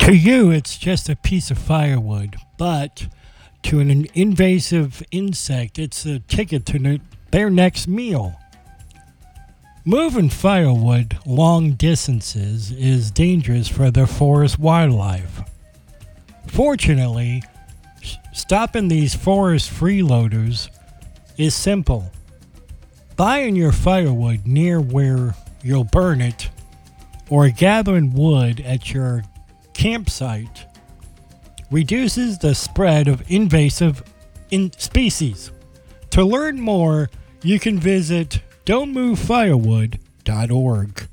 To you, it's just a piece of firewood, but to an invasive insect, it's a ticket to their next meal. Moving firewood long distances is dangerous for the forest wildlife. Fortunately, stopping these forest freeloaders is simple. Buying your firewood near where you'll burn it, or gathering wood at your campsite reduces the spread of invasive species. To learn more, you can visit don'tmovefirewood.org.